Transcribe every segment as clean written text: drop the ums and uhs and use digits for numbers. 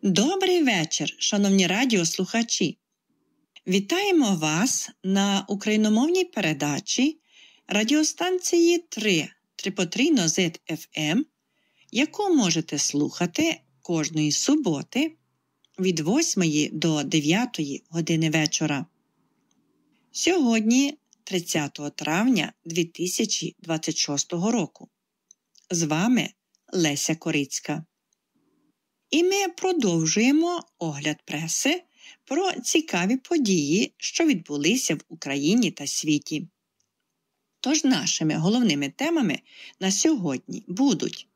Добрий вечір, шановні радіослухачі! Вітаємо вас на україномовній передачі радіостанції 3 Трипотрійно ZFM, яку можете слухати кожної суботи від 8 до 9 години вечора. Сьогодні 30 травня 2026 року. З вами Леся Корицька. І ми продовжуємо огляд преси про цікаві події, що відбулися в Україні та світі. Тож нашими головними темами на сьогодні будуть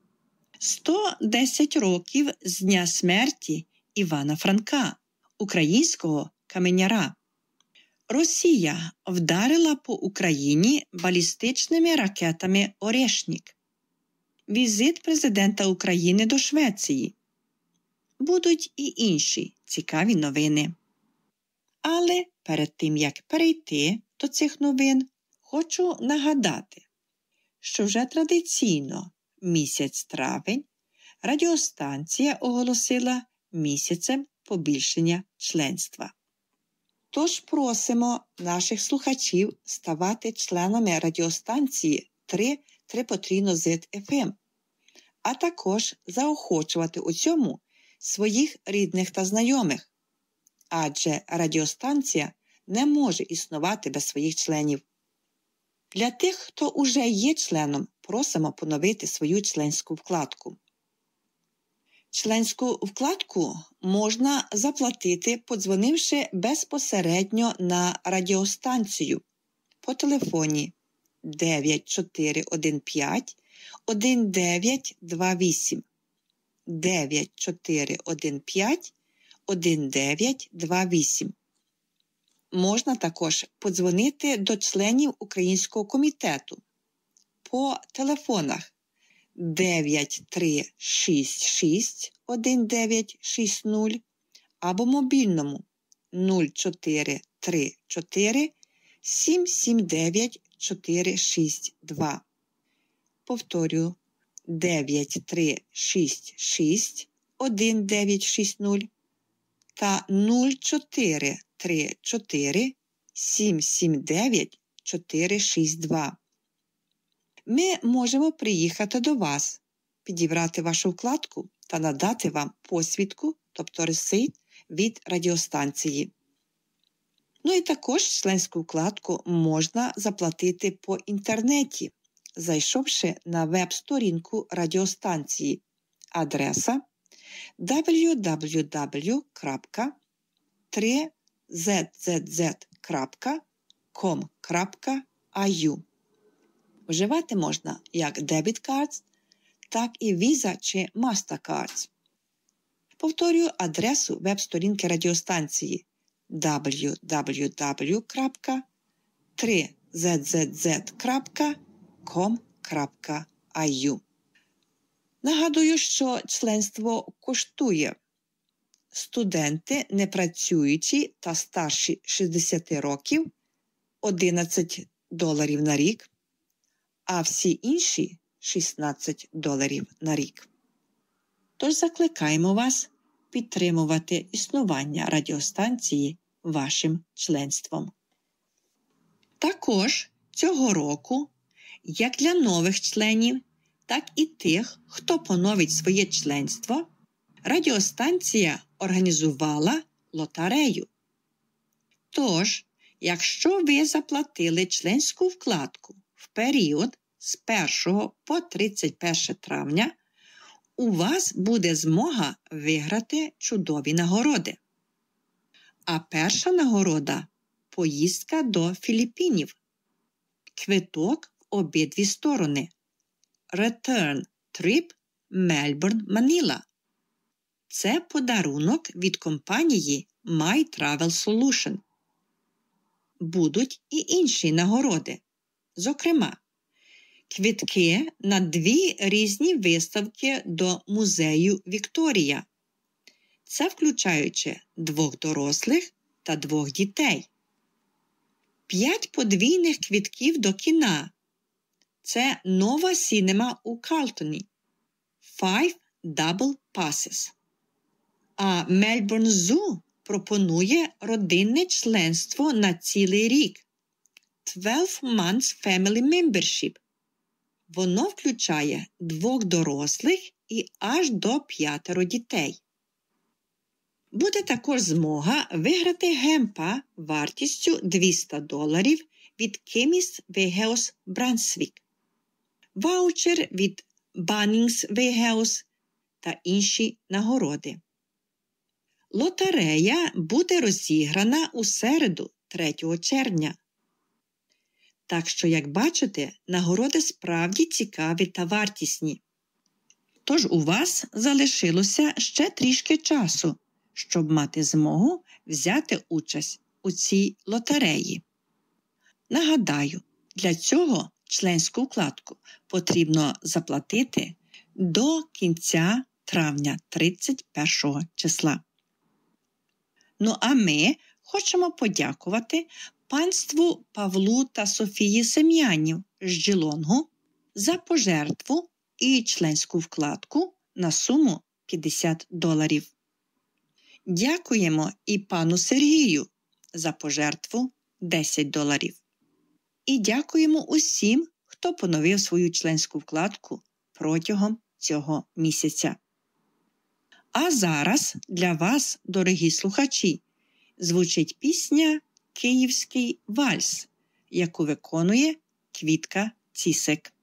110 років з дня смерті Івана Франка, українського каменяра. Росія вдарила по Україні балістичними ракетами «Орешнік». Візит президента України до Швеції. Будуть і інші цікаві новини. Але перед тим, як перейти до цих новин, хочу нагадати, що вже традиційно місяць травень радіостанція оголосила місяцем побільшення членства. Тож просимо наших слухачів ставати членами радіостанції 3 Трипотрійно ZFM, а також заохочувати у цьому своїх рідних та знайомих, адже радіостанція не може існувати без своїх членів. Для тих, хто уже є членом, просимо поновити свою членську вкладку. Членську вкладку можна заплатити, подзвонивши безпосередньо на радіостанцію по телефоні 9415 1928 9415 1928. Можна також подзвонити до членів Українського комітету по телефонах 9366 1960 або мобільному 0434 779 462. Повторюю, 9366 1960 та 0434 779 462. Ми можемо приїхати до вас, підібрати вашу вкладку та надати вам посвідку, тобто ресит від радіостанції. Ну і також членську вкладку можна заплатити по інтернеті, зайшовши на веб-сторінку радіостанції. Адреса www.3zzz.com.au. Вживати можна як Debit Cards, так і Visa чи Mastercards. Повторюю адресу веб-сторінки радіостанції www.3zzz.com.au. Нагадую, що членство коштує. Студенти, не працюючі та старші 60 років – $11 на рік, а всі інші – $16 на рік. Тож закликаємо вас підтримувати існування радіостанції вашим членством. Також цього року, як для нових членів, так і тих, хто поновить своє членство, радіостанція організувала лотерею. Тож, якщо ви заплатили членську вкладку в період з 1 по 31 травня, у вас буде змога виграти чудові нагороди. А перша нагорода – поїздка до Філіппінів. Квиток в обидві сторони. Return Trip Melbourne-Manila. Це подарунок від компанії My Travel Solution. Будуть і інші нагороди. Зокрема, квитки на 2 різні виставки до музею Вікторія. Це включаючи 2 дорослих та 2 дітей. 5 подвійних квитків до кіна. Це Нова Сінема у Калтоні. 5 Double Passes. А Melbourne Zoo пропонує родинне членство на цілий рік – 12 Months Family Membership. Воно включає 2 дорослих і аж до 5 дітей. Буде також змога виграти гемпа вартістю $200 від Chemist Warehouse Brunswick, ваучер від Bunnings Warehouse та інші нагороди. Лотерея буде розіграна у середу, 3 червня. Так що, як бачите, нагороди справді цікаві та вартісні. Тож у вас залишилося ще трішки часу, щоб мати змогу взяти участь у цій лотереї. Нагадаю, для цього членську вкладку потрібно заплатити до кінця травня 31 числа. Ну а ми хочемо подякувати панству Павлу та Софії Сем'янів з Джелонгу за пожертву і членську вкладку на суму $50. Дякуємо і пану Сергію за пожертву $10. І дякуємо усім, хто поновив свою членську вкладку протягом цього місяця. А зараз для вас, дорогі слухачі, звучить пісня «Київський вальс», яку виконує Квітка Цісик.